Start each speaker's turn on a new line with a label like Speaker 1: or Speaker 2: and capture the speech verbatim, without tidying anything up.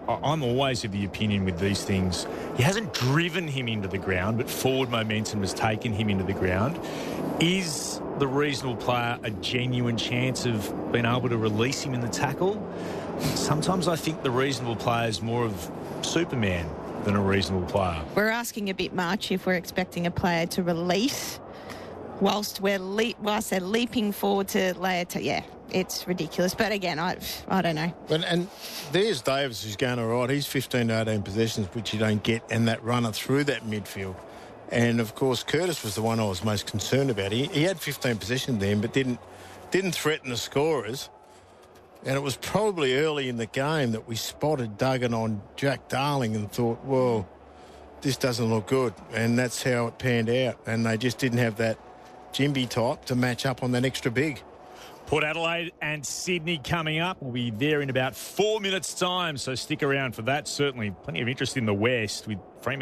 Speaker 1: I- I'm always of the opinion with these things, he hasn't driven him into the ground, but forward momentum has taken him into the ground. Is the reasonable player a genuine chance of being able to release him in the tackle? Sometimes I think the reasonable player is more of Superman than a reasonable player.
Speaker 2: We're asking a bit much if we're expecting a player to release whilst we're le- whilst they're leaping forward to layer to, yeah, it's ridiculous. But again, I I don't know.
Speaker 3: And, and there's Davis who's going all right. He's fifteen to eighteen possessions, which you don't get, and that runner through that midfield. And, of course, Curtis was the one I was most concerned about. He, he had fifteen possessions then, but didn't didn't threaten the scorers. And it was probably early in the game that we spotted Duggan on Jack Darling and thought, well, this doesn't look good. And that's how it panned out. And they just didn't have that Jimby type to match up on that extra big.
Speaker 1: Port Adelaide and Sydney coming up. We'll be there in about four minutes' time, so stick around for that. Certainly plenty of interest in the West with Fremantle.